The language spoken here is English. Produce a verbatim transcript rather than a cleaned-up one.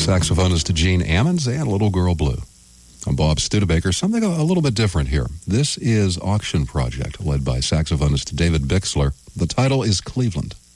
saxophonist Gene Ammons, and Little Girl Blue. I'm Bob Studebaker. Something a little bit different here. This is Auction Project, led by saxophonist David Bixler. The title is Cleveland.